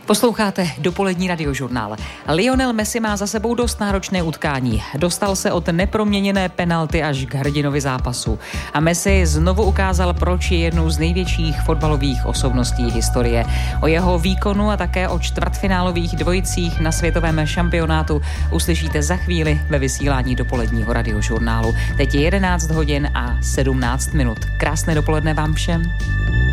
Posloucháte dopolední radiožurnál. Lionel Messi má za sebou dost náročné utkání. Dostal se od neproměněné penalty až k hrdinovi zápasu. A Messi znovu ukázal, proč je jednou z největších fotbalových osobností historie. O jeho výkonu a také o čtvrtfinálových dvojicích na světovém šampionátu uslyšíte za chvíli ve vysílání dopoledního radiožurnálu. Teď je 11 hodin a 17 minut. Krásné dopoledne vám všem.